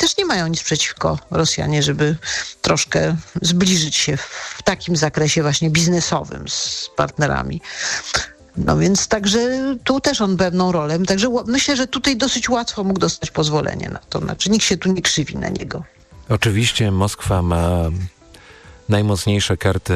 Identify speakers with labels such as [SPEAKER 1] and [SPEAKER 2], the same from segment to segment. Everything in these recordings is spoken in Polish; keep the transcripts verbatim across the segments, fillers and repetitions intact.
[SPEAKER 1] też nie mają nic przeciwko Rosjanie, żeby troszkę zbliżyć się w takim zakresie właśnie biznesowym z partnerami. No więc także tu też on pewną rolę. Także myślę, że tutaj dosyć łatwo mógł dostać pozwolenie na to. Znaczy nikt się tu nie krzywi na niego.
[SPEAKER 2] Oczywiście Moskwa ma najmocniejsze karty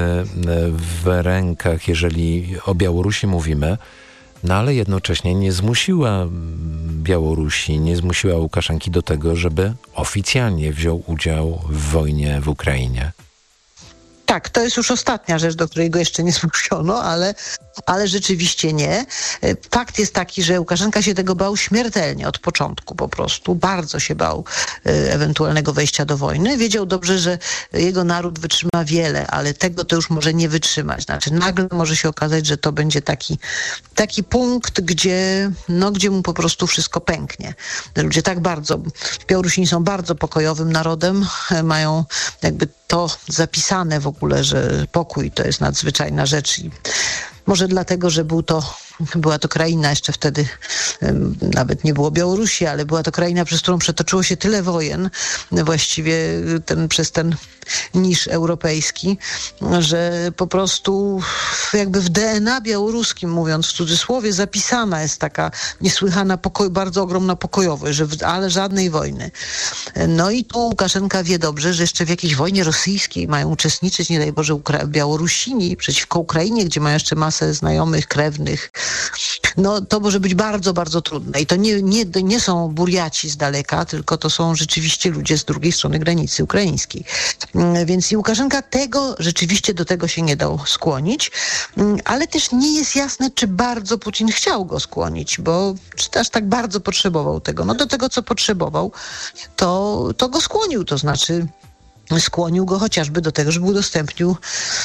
[SPEAKER 2] w rękach, jeżeli o Białorusi mówimy, no ale jednocześnie nie zmusiła Białorusi, nie zmusiła Łukaszenki do tego, żeby oficjalnie wziął udział w wojnie w Ukrainie.
[SPEAKER 1] Tak, to jest już ostatnia rzecz, do której go jeszcze nie zmuszono, ale, ale rzeczywiście nie. Fakt jest taki, że Łukaszenka się tego bał śmiertelnie od początku po prostu. Bardzo się bał e, ewentualnego wejścia do wojny. Wiedział dobrze, że jego naród wytrzyma wiele, ale tego to już może nie wytrzymać. Znaczy nagle może się okazać, że to będzie taki, taki punkt, gdzie, no, gdzie mu po prostu wszystko pęknie. Ludzie tak bardzo, Białorusini są bardzo pokojowym narodem, mają jakby to zapisane w ogóle, że pokój to jest nadzwyczajna rzecz i może dlatego, że był to, była to kraina, jeszcze wtedy um, nawet nie było Białorusi, ale była to kraina, przez którą przetoczyło się tyle wojen, właściwie ten, przez ten niż europejski, że po prostu jakby w D N A białoruskim, mówiąc w cudzysłowie, zapisana jest taka niesłychana, pokoj, bardzo ogromna pokojowość, że w, ale żadnej wojny. No i tu Łukaszenka wie dobrze, że jeszcze w jakiejś wojnie rosyjskiej mają uczestniczyć, nie daj Boże, Ukra- Białorusini przeciwko Ukrainie, gdzie mają jeszcze masę znajomych, krewnych. No to może być bardzo, bardzo trudne. I to nie, nie, nie są Burjaci z daleka, tylko to są rzeczywiście ludzie z drugiej strony granicy ukraińskiej. Więc i Łukaszenka tego, rzeczywiście do tego się nie dał skłonić, ale też nie jest jasne, czy bardzo Putin chciał go skłonić, bo czy też tak bardzo potrzebował tego. No do tego, co potrzebował, to, to go skłonił, to znaczy skłonił go chociażby do tego, żeby udostępnił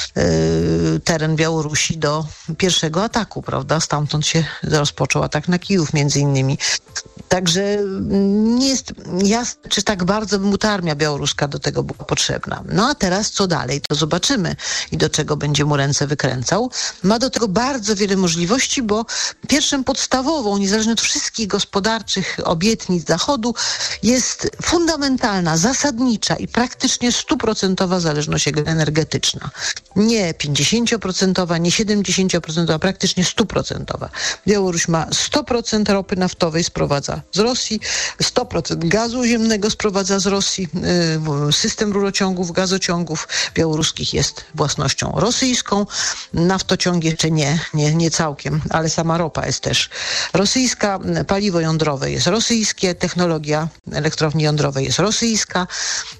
[SPEAKER 1] y, teren Białorusi do pierwszego ataku, prawda? Stamtąd się rozpoczął atak na Kijów między innymi. Także nie jest jasne, czy tak bardzo by mu ta armia białoruska do tego była potrzebna. No a teraz co dalej? To zobaczymy i do czego będzie mu ręce wykręcał. Ma do tego bardzo wiele możliwości, bo pierwszym podstawową, niezależnie od wszystkich gospodarczych obietnic Zachodu, jest fundamentalna, zasadnicza i praktycznie stuprocentowa zależność energetyczna. Nie pięćdziesięcioprocentowa, nie siedemdziesięcioprocentowa, praktycznie stuprocentowa. Białoruś ma sto procent ropy naftowej, sprowadza z Rosji, sto procent gazu ziemnego sprowadza z Rosji. System rurociągów, gazociągów białoruskich jest własnością rosyjską. Naftociągi jeszcze nie, nie, nie całkiem, ale sama ropa jest też rosyjska. Paliwo jądrowe jest rosyjskie, technologia elektrowni jądrowej jest rosyjska.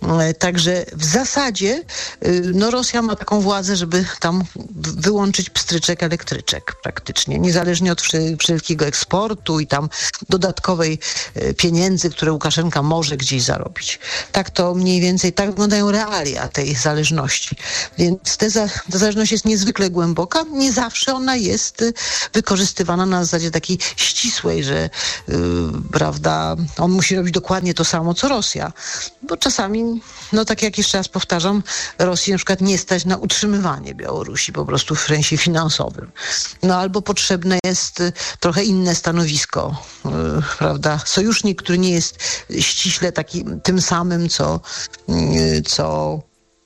[SPEAKER 1] Także w zasadzie no Rosja ma taką władzę, żeby tam wyłączyć pstryczek elektryczek praktycznie, niezależnie od wszelkiego eksportu i tam dodatkowej pieniędzy, które Łukaszenka może gdzieś zarobić. Tak to mniej więcej, tak wyglądają realia tej zależności. Więc ta, za, ta zależność jest niezwykle głęboka. Nie zawsze ona jest wykorzystywana na zasadzie takiej ścisłej, że yy, prawda, on musi robić dokładnie to samo, co Rosja. Bo czasami, no tak jak jeszcze raz powtarzam, Rosji na przykład nie stać na utrzymywanie Białorusi po prostu w sensie finansowym. No albo potrzebne jest trochę inne stanowisko, yy, prawda, sojusznik, który nie jest ściśle taki tym samym, co, yy, co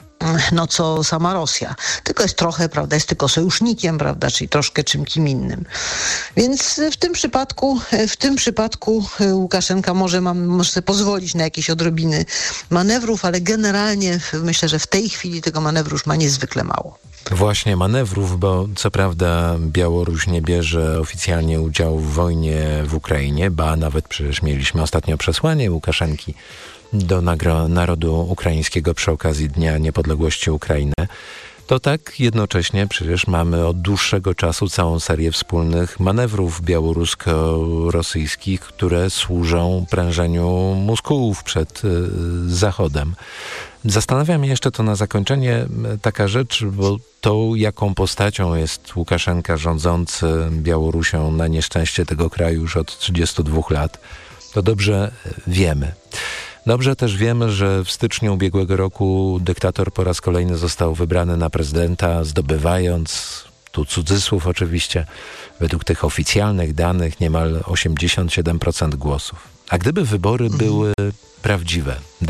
[SPEAKER 1] no co sama Rosja. Tylko jest trochę, prawda, jest tylko sojusznikiem, prawda, czyli troszkę czym kim innym. Więc w tym przypadku, w tym przypadku Łukaszenka może, ma, może sobie pozwolić na jakieś odrobiny manewrów, ale generalnie myślę, że w tej chwili tego manewru już ma niezwykle mało.
[SPEAKER 2] Właśnie manewrów, bo co prawda Białoruś nie bierze oficjalnie udziału w wojnie w Ukrainie, ba nawet przecież mieliśmy ostatnio przesłanie Łukaszenki do nagro- narodu ukraińskiego przy okazji Dnia Niepodległości Ukrainy, to tak jednocześnie przecież mamy od dłuższego czasu całą serię wspólnych manewrów białorusko-rosyjskich, które służą prężeniu muskułów przed y, Zachodem. Zastanawia mnie jeszcze to na zakończenie taka rzecz, bo tą, jaką postacią jest Łukaszenka rządzący Białorusią na nieszczęście tego kraju już od trzydziestu dwóch lat, to dobrze wiemy. Dobrze też wiemy, że w styczniu ubiegłego roku dyktator po raz kolejny został wybrany na prezydenta, zdobywając, tu cudzysłów oczywiście, według tych oficjalnych danych niemal osiemdziesiąt siedem procent głosów. A gdyby wybory były prawdziwe,